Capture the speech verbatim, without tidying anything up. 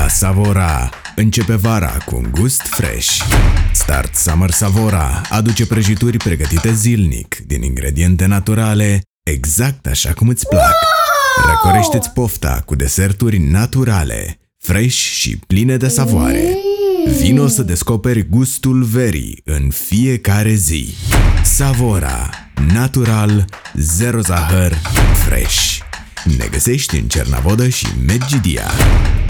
La Savora începe vara cu un gust fresh. Start Summer Savora aduce prăjituri pregătite zilnic din ingrediente naturale, exact așa cum îți plac. Răcorește-ți pofta cu deserturi naturale, fresh și pline de savoare. Vino să descoperi gustul verii în fiecare zi. Savora, natural, zero zahăr, fresh. Ne găsești în Cernavodă și Medgidia.